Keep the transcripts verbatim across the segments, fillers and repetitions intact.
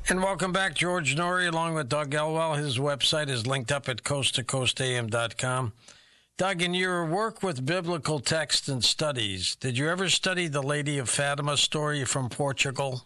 And welcome back, George Noory, along with Doug Elwell. His website is linked up at coast to coast a m dot com. Doug, in your work with biblical texts and studies, did you ever study the Lady of Fatima story from Portugal?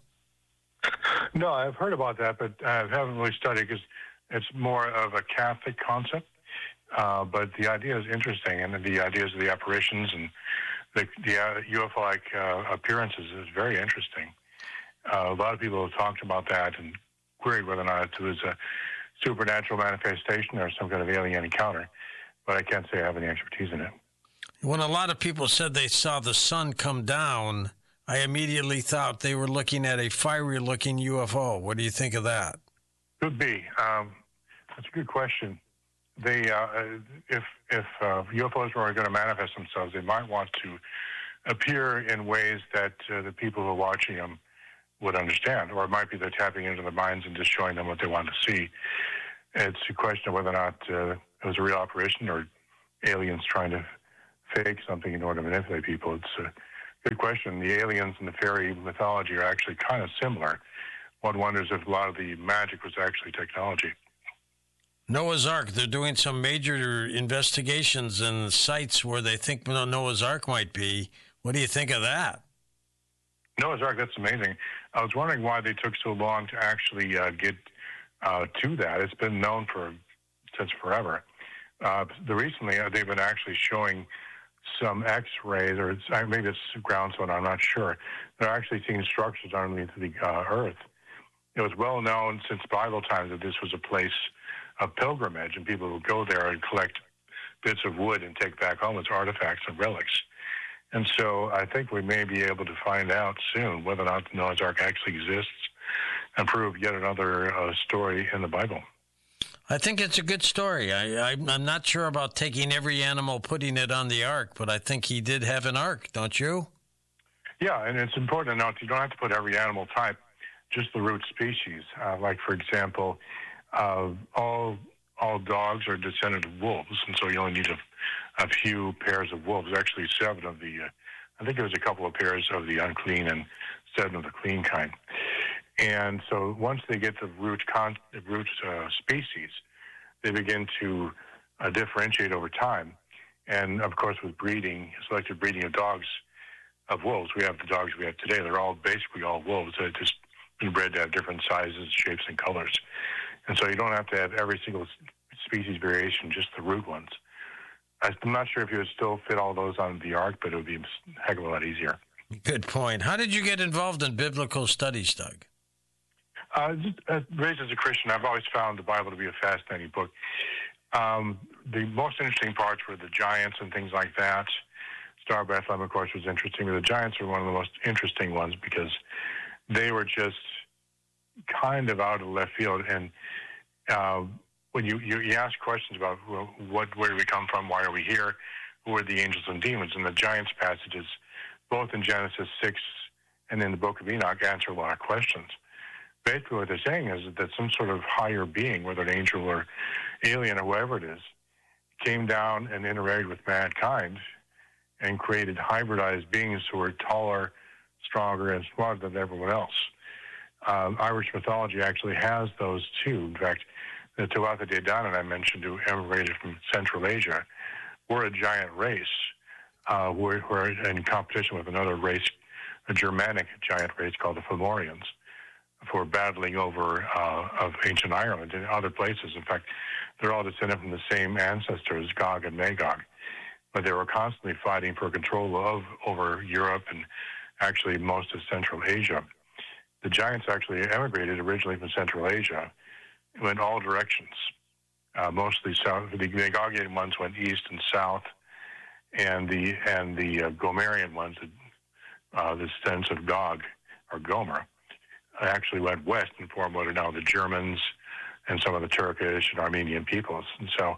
No, I've heard about that, but I haven't really studied because it's more of a Catholic concept. Uh, but the idea is interesting, and the ideas of the apparitions and the, the uh, U F O-like uh, appearances is very interesting. Uh, a lot of people have talked about that and queried whether or not it was a supernatural manifestation or some kind of alien encounter, but I can't say I have any expertise in it. When a lot of people said they saw the sun come down, I immediately thought they were looking at a fiery-looking U F O. What do you think of that? Could be. Um, that's a good question. They, uh, if if uh, U F Os were going to manifest themselves, they might want to appear in ways that uh, the people who are watching them would understand, or it might be they're tapping into their minds and just showing them what they want to see. It's a question of whether or not uh, it was a real operation or aliens trying to fake something in order to manipulate people. It's a good question. The aliens and the fairy mythology are actually kind of similar. One wonders if a lot of the magic was actually technology. Noah's Ark, they're doing some major investigations in sites where they think Noah's Ark might be. What do you think of that? Noah's Ark, that's amazing. I was wondering why they took so long to actually uh, get uh, to that. It's been known for since forever. Uh, the recently, uh, they've been actually showing some X-rays, or it's, uh, maybe it's ground sonar, I'm not sure. They're actually seeing structures underneath the uh, earth. It was well known since Bible times that this was a place of pilgrimage, and people would go there and collect bits of wood and take back home as artifacts and relics. And so I think we may be able to find out soon whether or not the Noah's Ark actually exists and prove yet another uh, story in the Bible. I think it's a good story. I, I, I'm not sure about taking every animal, putting it on the ark, but I think he did have an ark, don't you? Yeah, and it's important to note you don't have to put every animal type, just the root species. Uh, like, for example, uh, all all dogs are descended of wolves, and so you only need a, a few pairs of wolves. Actually, seven of the, uh, I think it was a couple of pairs of the unclean and seven of the clean kind. And so once they get the root, con- the root uh, species, they begin to uh, differentiate over time. And, of course, with breeding, selective breeding of dogs, of wolves, we have the dogs we have today. They're all basically all wolves. They're just been bred to have different sizes, shapes, and colors. And so you don't have to have every single species variation, just the root ones. I'm not sure if you would still fit all those on the ark, but it would be a heck of a lot easier. Good point. How did you get involved in biblical studies, Doug? Uh, just, uh, raised as a Christian, I've always found the Bible to be a fascinating book. Um, the most interesting parts were the giants and things like that. Star of Bethlehem, of course, was interesting, but the giants were one of the most interesting ones because they were just kind of out of left field. And uh, when you, you, you ask questions about, well, what, where do we come from, why are we here, who are the angels and demons, and the giants passages, both in Genesis six and in the book of Enoch, answer a lot of questions. Basically what they're saying is that some sort of higher being, whether an angel or alien or whoever it is, came down and interacted with mankind and created hybridized beings who were taller, stronger, and smarter than everyone else. Um, Irish mythology actually has those too. In fact, the Tuatha De Danann I mentioned, who emigrated from Central Asia, were a giant race uh, who were in competition with another race, a Germanic giant race called the Fomorians, for battling over uh, of ancient Ireland and other places. In fact, they're all descended from the same ancestors, Gog and Magog, but they were constantly fighting for control of over Europe and actually most of Central Asia. The giants actually emigrated originally from Central Asia, went all directions. Uh, mostly south. The Magogian ones went east and south, and the and the uh, Gomerian ones, uh, the descendants of Gog or Gomer, actually went west and formed what are now the Germans and some of the Turkish and Armenian peoples. And so,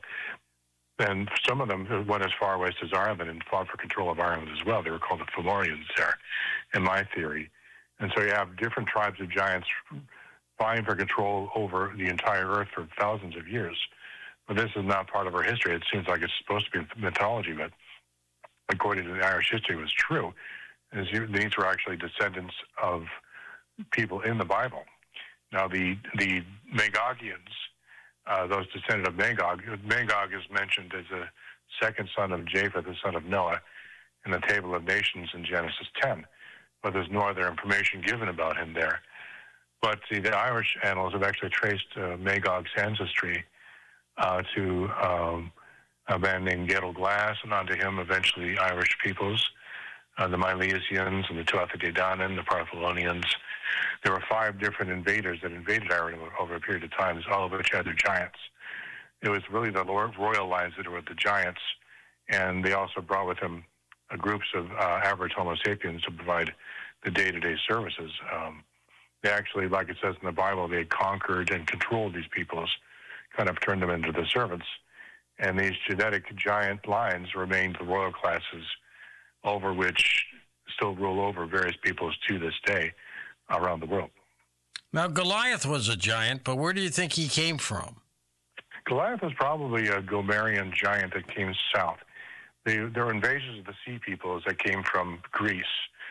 and some of them went as far west as Ireland and fought for control of Ireland as well. They were called the Fomorians there, in my theory. And so you have different tribes of giants vying for control over the entire earth for thousands of years. But this is not part of our history. It seems like it's supposed to be mythology, but according to the Irish history, it was true. These were actually descendants of people in the Bible. Now, the the Magogians, uh, those descended of Magog, Magog is mentioned as a second son of Japheth, the son of Noah, in the Table of Nations in Genesis ten. But there's no other information given about him there. But see, the Irish annals have actually traced uh, Magog's ancestry uh, to um, a man named Gedel Glass, and onto him eventually Irish peoples, uh, the Milesians and the Tuatha De Danann, the Partholonians. There were five different invaders that invaded Ireland over a period of time, all of which had their giants. It was really the royal lines that were the giants, and they also brought with them uh, groups of uh, average Homo sapiens to provide the day-to-day services. Um, they actually, like it says in the Bible, they conquered and controlled these peoples, kind of turned them into the servants. And these genetic giant lines remained the royal classes over which still rule over various peoples to this day around the world. Now, Goliath was a giant, but where do you think he came from? Goliath was probably a Gomerian giant that came south. They, there were invasions of the sea peoples that came from Greece,